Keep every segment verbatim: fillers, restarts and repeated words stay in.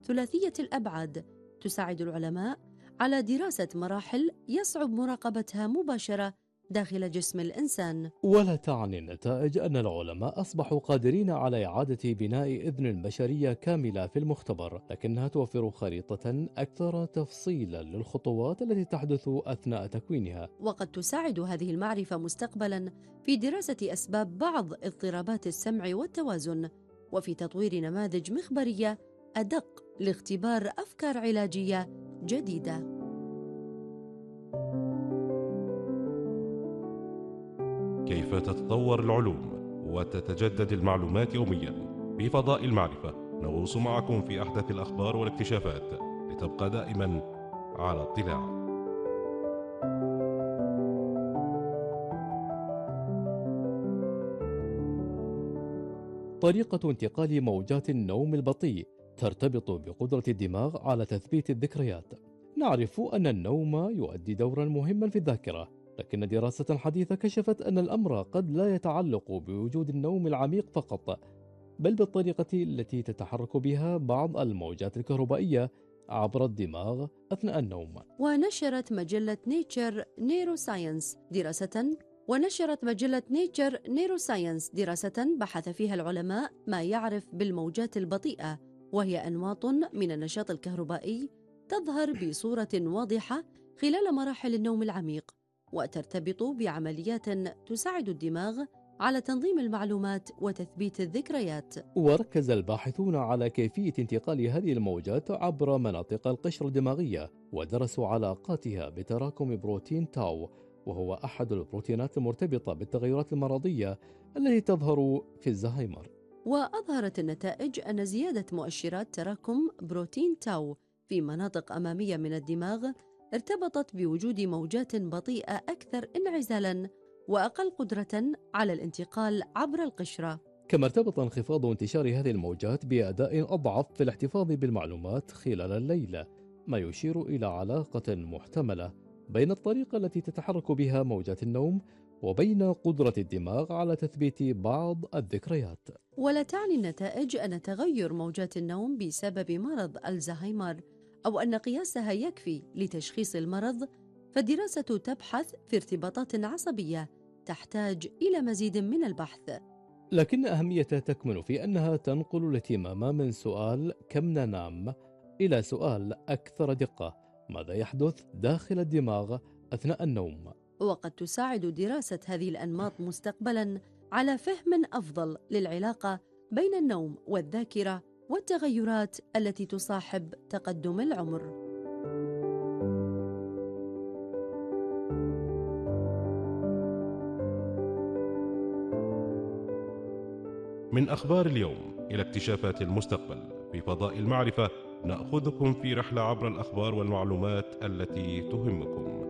ثلاثية الأبعاد تساعد العلماء على دراسة مراحل يصعب مراقبتها مباشرة داخل جسم الإنسان. ولا تعني النتائج أن العلماء أصبحوا قادرين على إعادة بناء إذن البشرية كاملة في المختبر، لكنها توفر خريطة أكثر تفصيلا للخطوات التي تحدث أثناء تكوينها. وقد تساعد هذه المعرفة مستقبلا في دراسة أسباب بعض اضطرابات السمع والتوازن، وفي تطوير نماذج مخبرية أدق لاختبار أفكار علاجية جديدة. كيف تتطور العلوم وتتجدد المعلومات يوميا؟ في فضاء المعرفة نغوص معكم في أحدث الأخبار والاكتشافات لتبقى دائما على اطلاع. طريقة انتقال موجات النوم البطيء ترتبط بقدرة الدماغ على تثبيت الذكريات. نعرف أن النوم يؤدي دورا مهما في الذاكرة، لكن دراسة حديثة كشفت أن الأمر قد لا يتعلق بوجود النوم العميق فقط، بل بالطريقة التي تتحرك بها بعض الموجات الكهربائية عبر الدماغ أثناء النوم. ونشرت مجلة نيتشر نيروساينس دراسة ونشرت مجلة نيتشر نيروساينس دراسة بحث فيها العلماء ما يعرف بالموجات البطيئة، وهي أنماط من النشاط الكهربائي تظهر بصورة واضحة خلال مراحل النوم العميق، وترتبط بعمليات تساعد الدماغ على تنظيم المعلومات وتثبيت الذكريات. وركز الباحثون على كيفية انتقال هذه الموجات عبر مناطق القشرة الدماغية، ودرسوا علاقاتها بتراكم بروتين تاو، وهو أحد البروتينات المرتبطة بالتغيرات المرضية التي تظهر في الزهايمر. وأظهرت النتائج أن زيادة مؤشرات تراكم بروتين تاو في مناطق أمامية من الدماغ ارتبطت بوجود موجات بطيئة أكثر انعزالاً وأقل قدرة على الانتقال عبر القشرة. كما ارتبط انخفاض انتشار هذه الموجات بأداء أضعف في الاحتفاظ بالمعلومات خلال الليل، ما يشير إلى علاقة محتملة بين الطريقة التي تتحرك بها موجات النوم وبين قدرة الدماغ على تثبيت بعض الذكريات. ولا تعني النتائج أن تغير موجات النوم بسبب مرض الزهايمر أو أن قياسها يكفي لتشخيص المرض، فالدراسة تبحث في ارتباطات عصبية تحتاج إلى مزيد من البحث. لكن أهميتها تكمن في أنها تنقل الاهتمام من سؤال كم ننام إلى سؤال أكثر دقة: ماذا يحدث داخل الدماغ أثناء النوم؟ وقد تساعد دراسة هذه الأنماط مستقبلاً على فهم أفضل للعلاقة بين النوم والذاكرة والتغيرات التي تصاحب تقدم العمر. من أخبار اليوم إلى اكتشافات المستقبل، في فضاء المعرفة نأخذكم في رحلة عبر الأخبار والمعلومات التي تهمكم.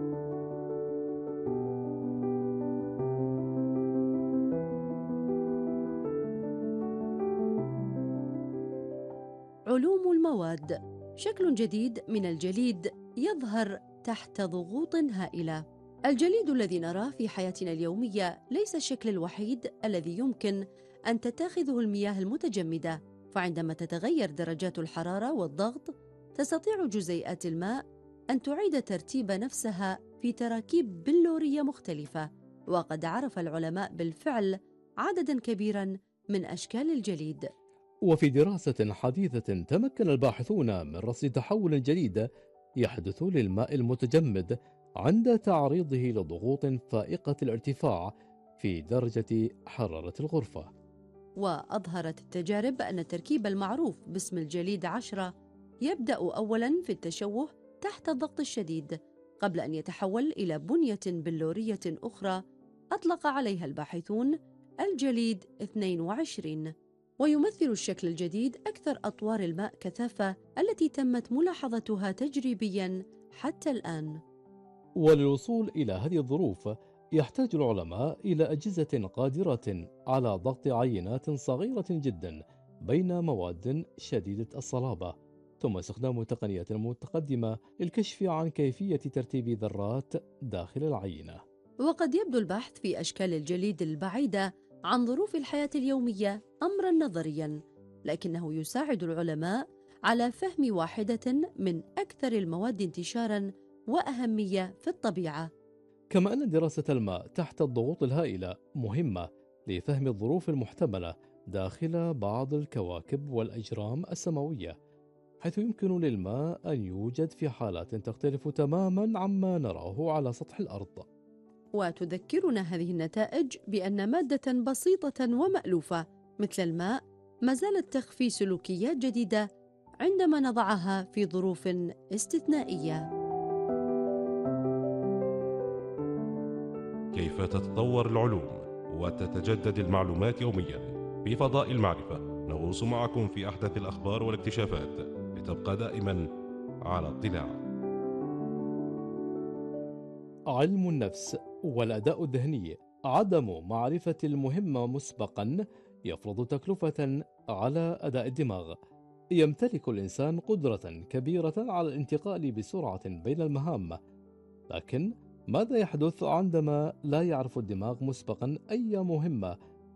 علوم المواد. شكل جديد من الجليد يظهر تحت ضغوط هائلة. الجليد الذي نراه في حياتنا اليومية ليس الشكل الوحيد الذي يمكن أن تتخذه المياه المتجمدة، فعندما تتغير درجات الحرارة والضغط تستطيع جزيئات الماء أن تعيد ترتيب نفسها في تراكيب بلورية مختلفة. وقد عرف العلماء بالفعل عدداً كبيراً من أشكال الجليد. وفي دراسة حديثة تمكن الباحثون من رصد تحول جديد يحدث للماء المتجمد عند تعريضه لضغوط فائقة الارتفاع في درجة حرارة الغرفة. وأظهرت التجارب أن التركيب المعروف باسم الجليد عشرة يبدأ أولاً في التشوه تحت الضغط الشديد قبل أن يتحول إلى بنية بلورية أخرى أطلق عليها الباحثون الجليد اثنين وعشرين. ويمثل الشكل الجديد أكثر أطوار الماء كثافة التي تمت ملاحظتها تجريبياً حتى الآن. وللوصول إلى هذه الظروف يحتاج العلماء إلى أجهزة قادرة على ضغط عينات صغيرة جدا بين مواد شديدة الصلابة، ثم استخدام تقنيات متقدمة للكشف عن كيفية ترتيب ذرات داخل العينة. وقد يبدو البحث في أشكال الجليد البعيدة عن ظروف الحياة اليومية أمراً نظرياً، لكنه يساعد العلماء على فهم واحدة من أكثر المواد انتشاراً وأهمية في الطبيعة. كما أن دراسة الماء تحت الضغوط الهائلة مهمة لفهم الظروف المحتملة داخل بعض الكواكب والأجرام السماوية، حيث يمكن للماء أن يوجد في حالات تختلف تماماً عما نراه على سطح الأرض. وتذكرنا هذه النتائج بأن مادة بسيطة ومألوفة مثل الماء ما زالت تخفي سلوكيات جديدة عندما نضعها في ظروف استثنائية. كيف تتطور العلوم وتتجدد المعلومات يوميا في فضاء المعرفة، نغوص معكم في أحدث الأخبار والاكتشافات لتبقى دائما على اطلاع. علم النفس والأداء الذهني، عدم معرفة المهمة مسبقا يفرض تكلفة على أداء الدماغ. يمتلك الإنسان قدرة كبيرة على الانتقال بسرعة بين المهام، لكن ماذا يحدث عندما لا يعرف الدماغ مسبقا أي مهمة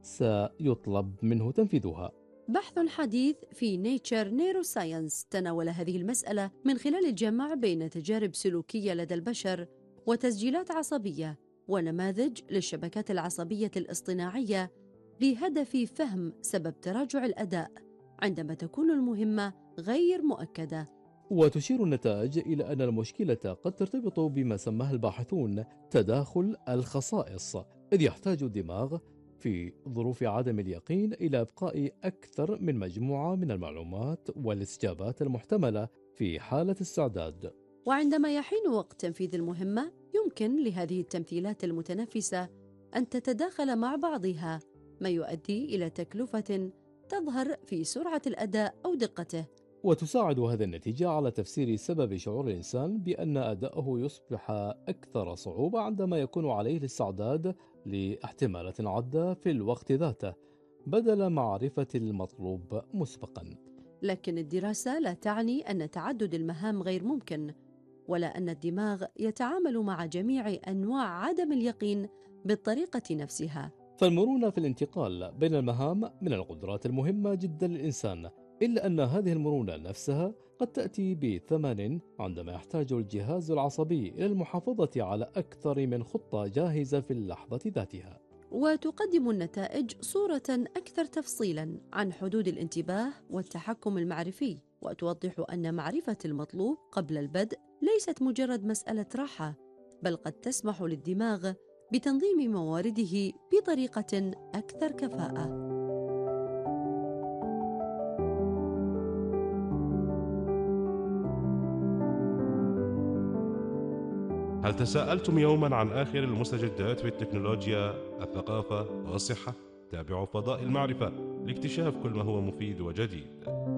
سيطلب منه تنفيذها؟ بحث حديث في نيتشر نيروساينس تناول هذه المسألة من خلال الجمع بين تجارب سلوكية لدى البشر وتسجيلات عصبية ونماذج للشبكات العصبية الاصطناعية بهدف فهم سبب تراجع الأداء عندما تكون المهمة غير مؤكدة. وتشير النتائج إلى أن المشكلة قد ترتبط بما سماه الباحثون تداخل الخصائص، إذ يحتاج الدماغ في ظروف عدم اليقين إلى إبقاء أكثر من مجموعة من المعلومات والاستجابات المحتملة في حالة استعداد. وعندما يحين وقت تنفيذ المهمة يمكن لهذه التمثيلات المتنافسة أن تتداخل مع بعضها، ما يؤدي إلى تكلفة تظهر في سرعة الأداء أو دقته. وتساعد هذه النتيجة على تفسير سبب شعور الإنسان بأن أداؤه يصبح أكثر صعوبة عندما يكون عليه الاستعداد لاحتمالات عدة في الوقت ذاته بدل معرفة المطلوب مسبقا. لكن الدراسة لا تعني أن تعدد المهام غير ممكن، ولا أن الدماغ يتعامل مع جميع أنواع عدم اليقين بالطريقة نفسها. فالمرونة في الانتقال بين المهام من القدرات المهمة جدا للإنسان، إلا أن هذه المرونة نفسها قد تأتي بثمن عندما يحتاج الجهاز العصبي إلى المحافظة على أكثر من خطة جاهزة في اللحظة ذاتها. وتقدم النتائج صورة أكثر تفصيلاً عن حدود الانتباه والتحكم المعرفي، وتوضح أن معرفة المطلوب قبل البدء ليست مجرد مسألة راحة، بل قد تسمح للدماغ بتنظيم موارده بطريقة أكثر كفاءة. هل تساءلتم يوما عن آخر المستجدات في التكنولوجيا، الثقافة والصحة؟ تابعوا فضاء المعرفة لاكتشاف كل ما هو مفيد وجديد.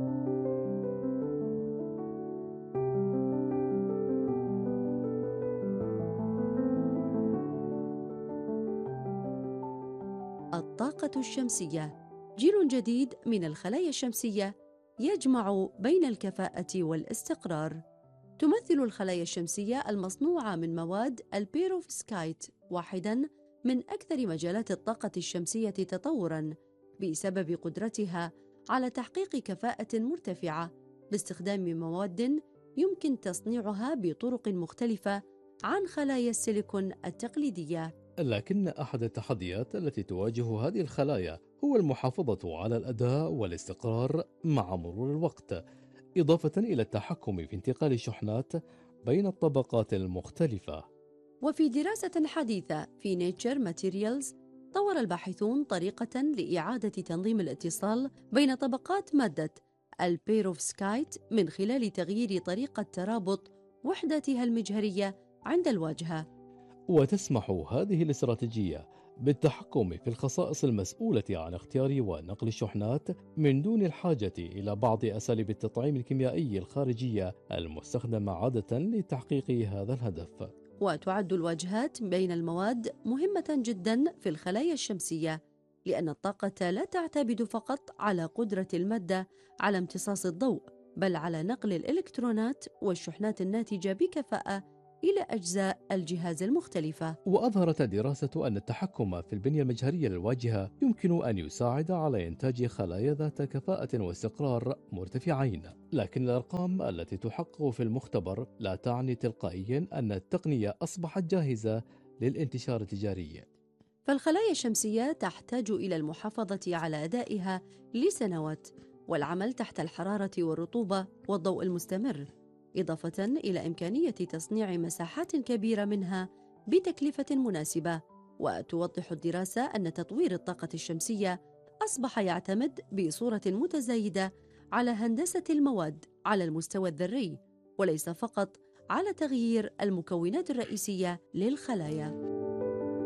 الطاقة الشمسية، جيل جديد من الخلايا الشمسية يجمع بين الكفاءة والاستقرار. تمثل الخلايا الشمسية المصنوعة من مواد البيروفسكايت واحداً من أكثر مجالات الطاقة الشمسية تطوراً، بسبب قدرتها على تحقيق كفاءة مرتفعة باستخدام مواد يمكن تصنيعها بطرق مختلفة عن خلايا السيليكون التقليدية. لكن أحد التحديات التي تواجه هذه الخلايا هو المحافظة على الأداء والاستقرار مع مرور الوقت، إضافة إلى التحكم في انتقال الشحنات بين الطبقات المختلفة. وفي دراسة حديثة في نيتشر ماتيريالز، طور الباحثون طريقة لإعادة تنظيم الاتصال بين طبقات مادة البيروفسكايت من خلال تغيير طريقة ترابط وحدتها المجهرية عند الواجهة. وتسمح هذه الاستراتيجية بالتحكم في الخصائص المسؤولة عن اختيار ونقل الشحنات من دون الحاجة إلى بعض أساليب التطعيم الكيميائي الخارجية المستخدمة عادة لتحقيق هذا الهدف. وتعد الواجهات بين المواد مهمة جداً في الخلايا الشمسية، لأن الطاقة لا تعتمد فقط على قدرة المادة على امتصاص الضوء، بل على نقل الإلكترونات والشحنات الناتجة بكفاءة إلى أجزاء الجهاز المختلفة. وأظهرت الدراسة أن التحكم في البنية المجهرية للواجهة يمكن أن يساعد على إنتاج خلايا ذات كفاءة واستقرار مرتفعين، لكن الأرقام التي تحقق في المختبر لا تعني تلقائيا أن التقنية أصبحت جاهزة للانتشار التجاري. فالخلايا الشمسية تحتاج إلى المحافظة على أدائها لسنوات، والعمل تحت الحرارة والرطوبة والضوء المستمر، إضافة إلى إمكانية تصنيع مساحات كبيرة منها بتكلفة مناسبة. وتوضح الدراسة أن تطوير الطاقة الشمسية أصبح يعتمد بصورة متزايدة على هندسة المواد على المستوى الذري، وليس فقط على تغيير المكونات الرئيسية للخلايا.